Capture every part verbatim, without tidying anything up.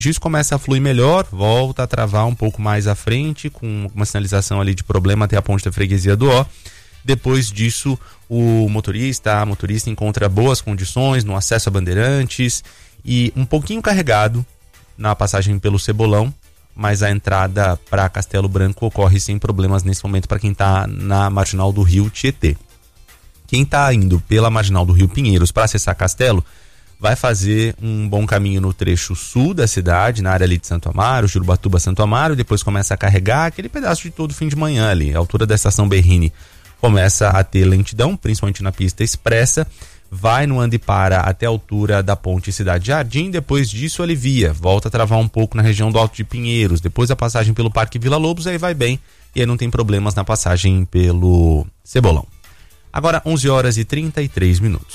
Isso começa a fluir melhor, volta a travar um pouco mais à frente, com uma sinalização ali de problema até a ponte da freguesia do Ó. Depois disso, o motorista, a motorista encontra boas condições no acesso a Bandeirantes e um pouquinho carregado na passagem pelo Cebolão, mas a entrada para Castelo Branco ocorre sem problemas nesse momento para quem está na marginal do Rio Tietê. Quem está indo pela marginal do Rio Pinheiros para acessar Castelo vai fazer um bom caminho no trecho sul da cidade, na área ali de Santo Amaro, Jurubatuba, Santo Amaro, depois começa a carregar aquele pedaço de todo fim de manhã ali, a altura da estação Berrini começa a ter lentidão, principalmente na pista expressa, vai no anda e para até a altura da ponte Cidade Jardim, depois disso alivia, volta a travar um pouco na região do Alto de Pinheiros, depois a passagem pelo Parque Vila Lobos, aí vai bem, e aí não tem problemas na passagem pelo Cebolão. Agora onze horas e trinta e três minutos.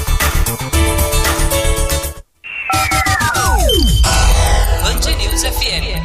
Band News F M.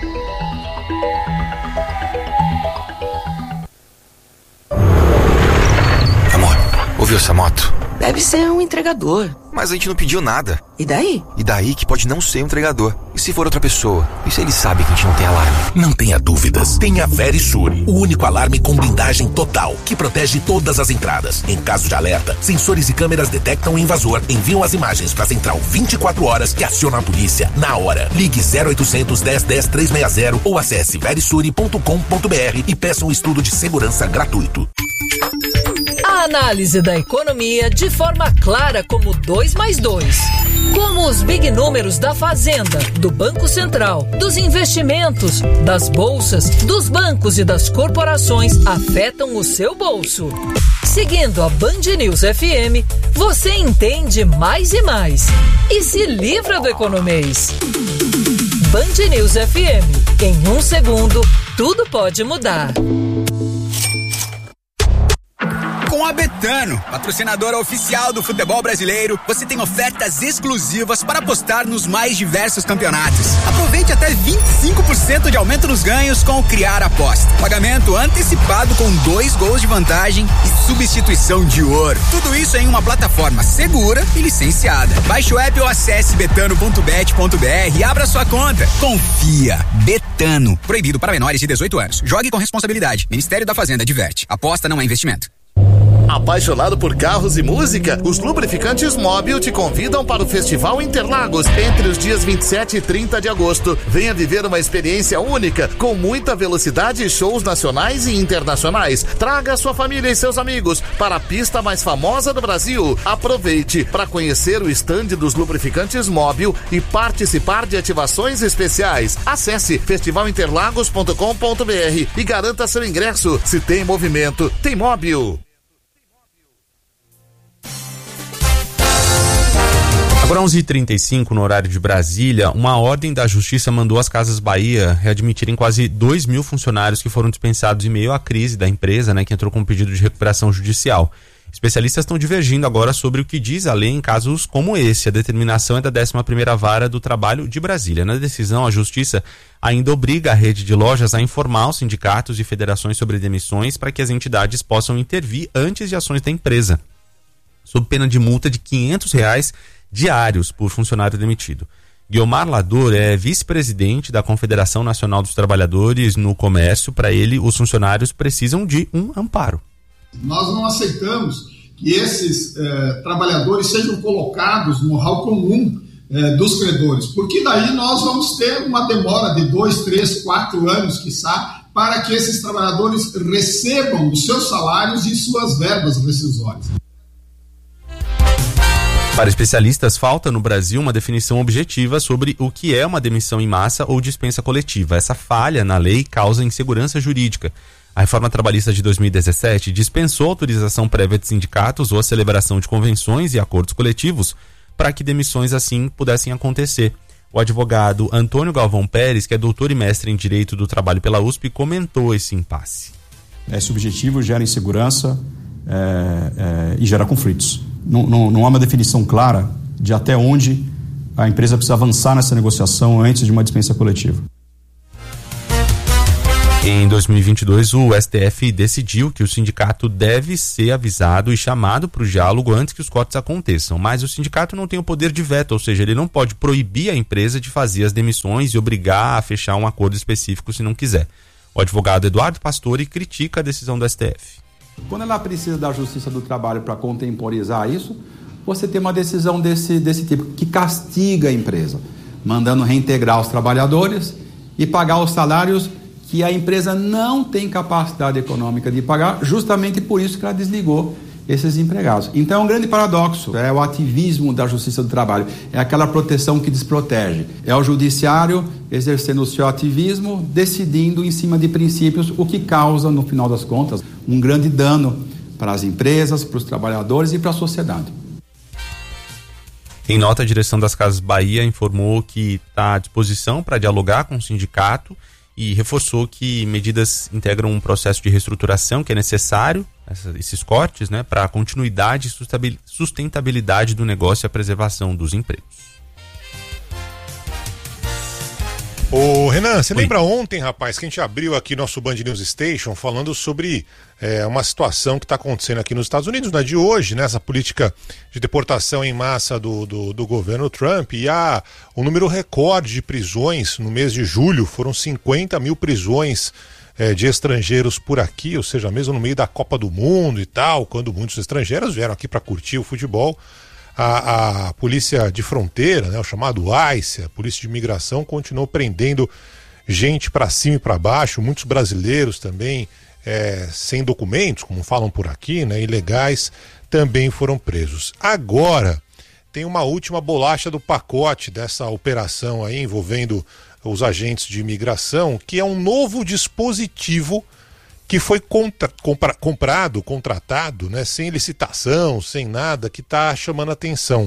Amor, ouviu essa moto? Deve ser um entregador. Mas a gente não pediu nada. E daí? E daí que pode não ser um entregador. E se for outra pessoa? E se ele sabe que a gente não tem alarme? Não tenha dúvidas. Tenha Verisur, o único alarme com blindagem total, que protege todas as entradas. Em caso de alerta, sensores e câmeras detectam o invasor, enviam as imagens para a central vinte e quatro horas que aciona a polícia na hora. Ligue zero oitocentos, dez, dez, trezentos e sessenta ou acesse verisur ponto com ponto b r e peça um estudo de segurança gratuito. A análise da economia de forma clara como dois mais dois. Como os big números da Fazenda, do Banco Central, dos investimentos, das bolsas, dos bancos e das corporações afetam o seu bolso. Seguindo a Band News F M, você entende mais e mais. E se livra do economês. Band News F M. Em um segundo, tudo pode mudar. Com a Betano, patrocinadora oficial do futebol brasileiro, você tem ofertas exclusivas para apostar nos mais diversos campeonatos. Aproveite até vinte e cinco por cento de aumento nos ganhos com o Criar Aposta. Pagamento antecipado com dois gols de vantagem e substituição de ouro. Tudo isso em uma plataforma segura e licenciada. Baixe o app ou acesse betano ponto bet ponto b r e abra sua conta. Confia. Betano. Proibido para menores de dezoito anos. Jogue com responsabilidade. Ministério da Fazenda diverte. Aposta não é investimento. Apaixonado por carros e música? Os Lubrificantes Móbil te convidam para o Festival Interlagos entre os dias vinte e sete e trinta de agosto. Venha viver uma experiência única com muita velocidade e shows nacionais e internacionais. Traga sua família e seus amigos para a pista mais famosa do Brasil. Aproveite para conhecer o estande dos Lubrificantes Móbil e participar de ativações especiais. Acesse festival interlagos ponto com ponto b r e garanta seu ingresso. Se tem movimento, tem móvel. Agora onze e trinta e cinco no horário de Brasília, uma ordem da Justiça mandou as Casas Bahia readmitirem quase dois mil funcionários que foram dispensados em meio à crise da empresa, né, que entrou com um pedido de recuperação judicial. Especialistas estão divergindo agora sobre o que diz a lei em casos como esse. A determinação é da décima primeira Vara do Trabalho de Brasília. Na decisão, a Justiça ainda obriga a rede de lojas a informar os sindicatos e federações sobre demissões para que as entidades possam intervir antes de ações da empresa, sob pena de multa de quinhentos reais diários por funcionário demitido. Guiomar Lador é vice-presidente da Confederação Nacional dos Trabalhadores no Comércio. Para ele, os funcionários precisam de um amparo. Nós não aceitamos que esses eh, trabalhadores sejam colocados no rol comum eh, dos credores, porque daí nós vamos ter uma demora de dois, três, quatro anos, quiçá, para que esses trabalhadores recebam os seus salários e suas verbas rescisórias. Para especialistas, falta no Brasil uma definição objetiva sobre o que é uma demissão em massa ou dispensa coletiva. Essa falha na lei causa insegurança jurídica. A reforma trabalhista de dois mil e dezessete dispensou autorização prévia de sindicatos ou a celebração de convenções e acordos coletivos para que demissões assim pudessem acontecer. O advogado Antônio Galvão Pérez, que é doutor e mestre em Direito do Trabalho pela U S P, comentou esse impasse. Esse objetivo gera insegurança é, é, e gera conflitos. Não, não, não há uma definição clara de até onde a empresa precisa avançar nessa negociação antes de uma dispensa coletiva. Em dois mil e vinte e dois, o S T F decidiu que o sindicato deve ser avisado e chamado para o diálogo antes que os cortes aconteçam, mas o sindicato não tem o poder de veto, ou seja, ele não pode proibir a empresa de fazer as demissões e obrigar a fechar um acordo específico se não quiser. O advogado Eduardo Pastore critica a decisão do S T F. Quando ela precisa da Justiça do Trabalho para contemporizar isso, você tem uma decisão desse, desse tipo, que castiga a empresa, mandando reintegrar os trabalhadores e pagar os salários que a empresa não tem capacidade econômica de pagar, justamente por isso que ela desligou esses empregados. Então é um grande paradoxo, é o ativismo da Justiça do Trabalho, é aquela proteção que desprotege, é o judiciário exercendo o seu ativismo, decidindo em cima de princípios, o que causa, no final das contas, um grande dano para as empresas, para os trabalhadores e para a sociedade. Em nota, a direção das Casas Bahia informou que está à disposição para dialogar com o sindicato e reforçou que medidas integram um processo de reestruturação que é necessário, essa, esses cortes, né, para a continuidade e sustentabilidade do negócio e a preservação dos empregos. Ô Renan, você Oi. lembra ontem, rapaz, que a gente abriu aqui nosso Band News Station falando sobre é, uma situação que está acontecendo aqui nos Estados Unidos, né, de hoje, né, essa política de deportação em massa do, do, do governo Trump, e a, o número recorde de prisões no mês de julho foram cinquenta mil prisões é, de estrangeiros por aqui, ou seja, mesmo no meio da Copa do Mundo e tal, quando muitos estrangeiros vieram aqui para curtir o futebol. A, a polícia de fronteira, né, o chamado ICE, a polícia de imigração, continuou prendendo gente para cima e para baixo, muitos brasileiros também é, sem documentos, como falam por aqui, né, ilegais, também foram presos. Agora tem uma última bolacha do pacote dessa operação aí envolvendo os agentes de imigração, que é um novo dispositivo que foi contra, compra, comprado, contratado, né, sem licitação, sem nada, que está chamando a atenção.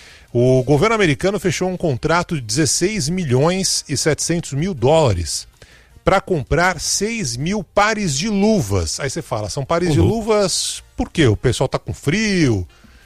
O governo americano fechou um contrato de dezesseis milhões e setecentos mil dólares para comprar seis mil pares de luvas. Aí você fala, são pares uhum. de luvas por quê? O pessoal está com frio,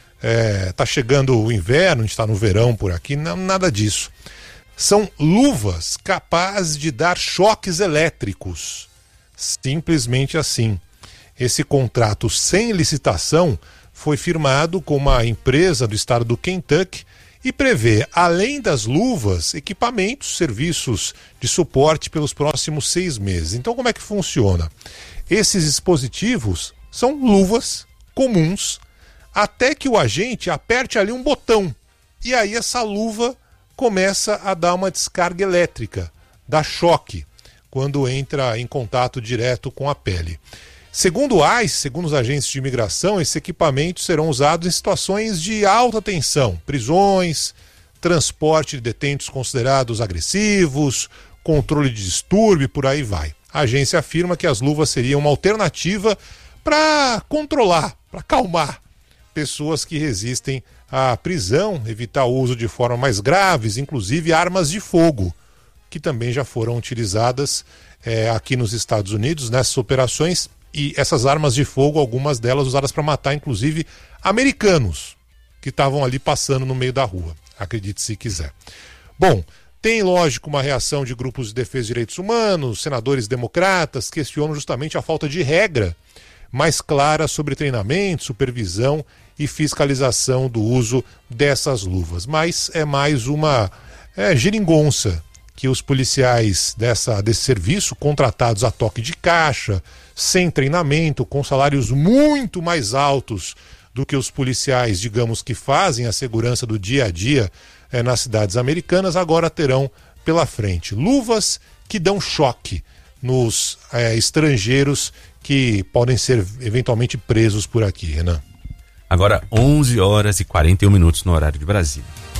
está é, chegando o inverno, a gente está no verão por aqui, não, nada disso. São luvas capazes de dar choques elétricos. Simplesmente assim. Esse contrato sem licitação foi firmado com uma empresa do estado do Kentucky e prevê, além das luvas, equipamentos, serviços de suporte pelos próximos seis meses. Então, como é que funciona? Esses dispositivos são luvas comuns até que o agente aperte ali um botão e aí essa luva começa a dar uma descarga elétrica, dá choque quando entra em contato direto com a pele. Segundo o ICE, segundo os agentes de imigração, esses equipamentos serão usados em situações de alta tensão, prisões, transporte de detentos considerados agressivos, controle de distúrbio, por aí vai. A agência afirma que as luvas seriam uma alternativa para controlar, para acalmar pessoas que resistem à prisão, evitar o uso de forma mais graves, inclusive armas de fogo, que também já foram utilizadas é, aqui nos Estados Unidos nessas operações, e essas armas de fogo, algumas delas usadas para matar inclusive americanos que estavam ali passando no meio da rua, acredite se quiser. Bom, tem lógico uma reação de grupos de defesa de direitos humanos, senadores democratas questionam justamente a falta de regra mais clara sobre treinamento, supervisão e fiscalização do uso dessas luvas, mas é mais uma é, geringonça que os policiais dessa, desse serviço, contratados a toque de caixa, sem treinamento, com salários muito mais altos do que os policiais, digamos, que fazem a segurança do dia a dia eh, nas cidades americanas, agora terão pela frente luvas que dão choque nos eh, estrangeiros que podem ser eventualmente presos por aqui, Renan. Agora onze horas e quarenta e um minutos no horário de Brasília.